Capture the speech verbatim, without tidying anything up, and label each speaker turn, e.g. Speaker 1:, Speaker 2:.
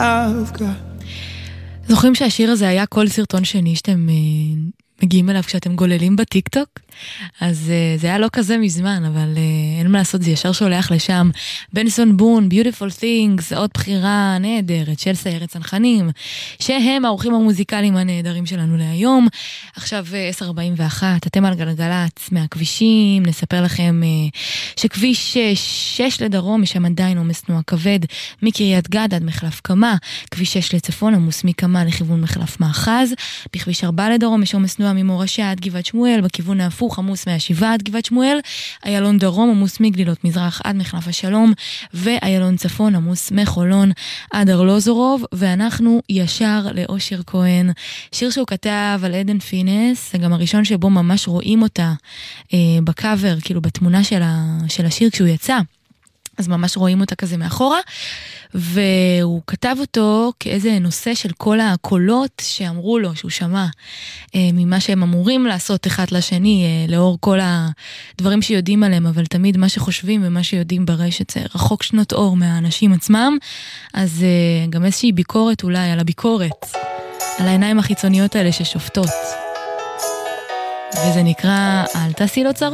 Speaker 1: I've got.
Speaker 2: זוכרים שהשיר הזה היה כל סרטון שני שאתם מגיעים אליו כשאתם גוללים בטיקטוק? אז זה היה לא כזה מזמן, אבל אין מה לעשות, זה ישר שולח לשם. בנסון בון, Beautiful Things, עוד בחירה נהדרת של סיירת צנחנים, שהם האורחים המוזיקליים הנהדרים שלנו להיום. עכשיו עשר ארבעים ואחת, אתם על גלגלץ מהכבישים, נספר לכם שכביש שש לדרום, יש שם עדיין עומס תנועה כבד, מקריית גד עד מחלף קמה, כביש שש לצפון עמוס מקמה לכיוון מחלף מאחז, בכביש ארבע לדרום יש עומס תנועה ממורשה עד גבעת שמואל, בכיוון ההפוך עמוס מהשבעה עד גבעת שמואל, איילון דרום עמוס מגלילות מזרח עד מחלף השלום, ואיילון צפון עמוס מחולון עד ארלוזורוב. ואנחנו ישר לאושר כהן, שיר שהוא כתב על עדן פינס, זה גם הראשון שבו ממש רואים אותה אה, בקאבר, כאילו בתמונה של, ה, של השיר כשהוא יצא, אז ממש רואים אותה כזה מאחורה, והוא כתב אותו כאיזה נושא של כל הקולות שאמרו לו, שהוא שמע אה, ממה שהם אמורים לעשות אחד לשני, אה, לאור כל הדברים שיודעים עליהם, אבל תמיד מה שחושבים ומה שיודעים ברשת זה רחוק שנות אור מהאנשים עצמם. אז אה, גם איזושהי ביקורת אולי על הביקורת, על העיניים החיצוניות האלה ששופטות, וזה נקרא אל תעשי לו צרות.